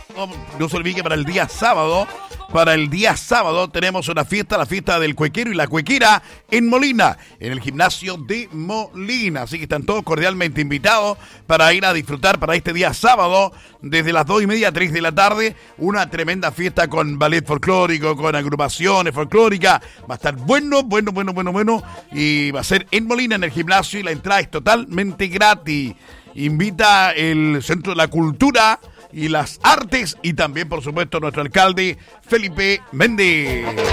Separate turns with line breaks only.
no se olvide que para el día sábado tenemos una fiesta, la fiesta del cuequero y la cuequera en Molina, en el gimnasio de Molina. Así que están todos cordialmente invitados para ir a disfrutar para este día sábado, desde las 2:30 a 3 de la tarde, una tremenda fiesta con ballet folclórico, con agrupaciones folclóricas. Va a estar bueno, y va a ser en Molina, en el gimnasio, y la entrada es totalmente gratis. Invita el Centro de la Cultura y las Artes y también, por supuesto, nuestro alcalde Felipe Méndez.